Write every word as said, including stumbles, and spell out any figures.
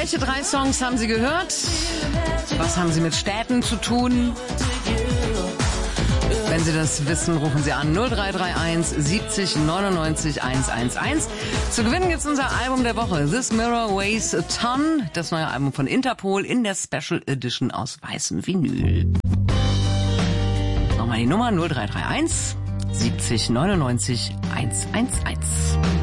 Welche drei Songs haben Sie gehört? Was haben sie mit Städten zu tun? Wenn Sie das wissen, rufen Sie an null drei drei eins siebzig neunundneunzig hundertelf. Zu gewinnen gibt's unser Album der Woche, This Mirror Weighs a Ton, das neue Album von Interpol in der Special Edition aus weißem Vinyl. Nochmal die Nummer null drei drei eins siebzig neunundneunzig hundertelf.